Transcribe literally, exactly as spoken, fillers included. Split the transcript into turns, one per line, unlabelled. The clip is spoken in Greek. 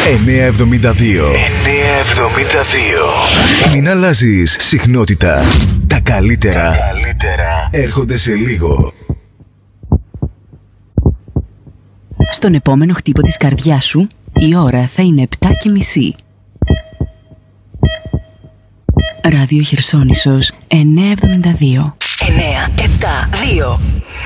εννιακόσια εβδομήντα δύο. εννιακόσια εβδομήντα δύο. Μην αλλάζεις συχνότητα. Τα καλύτερα, Τα καλύτερα έρχονται σε λίγο.
Στον επόμενο χτύπο της καρδιάς σου, η ώρα θα είναι επτά και μισή. Ράδιο Χερσόνησος εννιακόσια εβδομήντα δύο.
εννιακόσια εβδομήντα δύο.